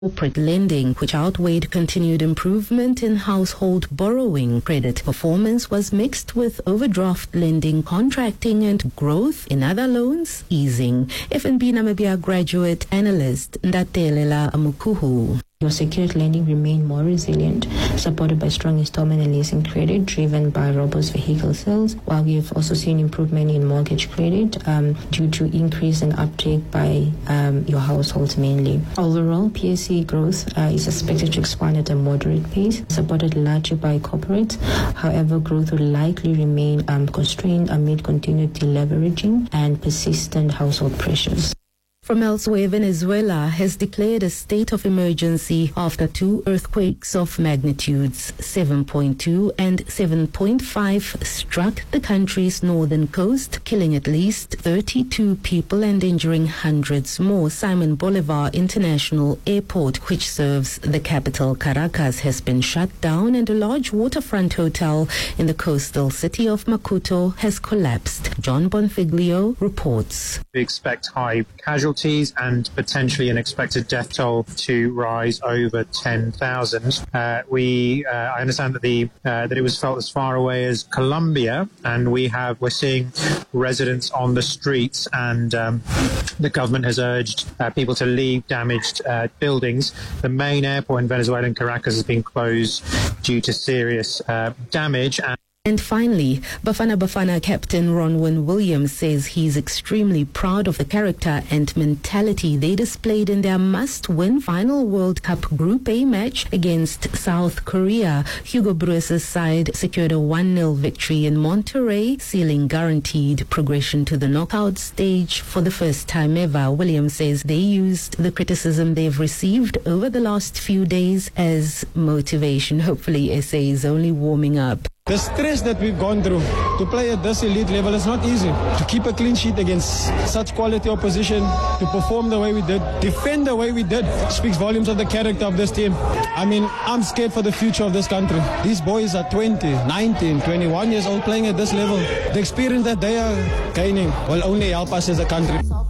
corporate lending, which outweighed continued improvement in household borrowing. Credit performance was mixed, with overdraft lending contracting and growth in other loans easing. FNB Namibia graduate analyst Ndatelela Amukuhu. Your secured lending remained more resilient, supported by strong installment and leasing credit, driven by robust vehicle sales, while we have also seen improvement in mortgage credit due to increase in uptake by your households mainly. Overall, PSC growth is expected to expand at a moderate pace, supported largely by corporates. However, growth will likely remain constrained amid continued deleveraging and persistent household pressures. From elsewhere, Venezuela has declared a state of emergency after two earthquakes of magnitudes 7.2 and 7.5 struck the country's northern coast, killing at least 32 people and injuring hundreds more. Simon Bolivar International Airport, which serves the capital Caracas, has been shut down, and a large waterfront hotel in the coastal city of Maputo has collapsed. John Bonfiglio reports. We expect high casualties and potentially an expected death toll to rise over 10,000. I understand that it was felt as far away as Colombia, and we're seeing residents on the streets, and the government has urged people to leave damaged buildings. The main airport in Venezuela, in Caracas, has been closed due to serious damage. And finally, Bafana Bafana captain Ronwen Williams says he's extremely proud of the character and mentality they displayed in their must-win final World Cup Group A match against South Korea. Hugo Broos's side secured a 1-0 victory in Monterrey, sealing guaranteed progression to the knockout stage for the first time ever. Williams says they used the criticism they've received over the last few days as motivation. Hopefully, SA is only warming up. The stress that we've gone through to play at this elite level is not easy. To keep a clean sheet against such quality opposition, to perform the way we did, defend the way we did, speaks volumes of the character of this team. I mean, I'm scared for the future of this country. These boys are 20, 19, 21 years old playing at this level. The experience that they are gaining will only help us as a country.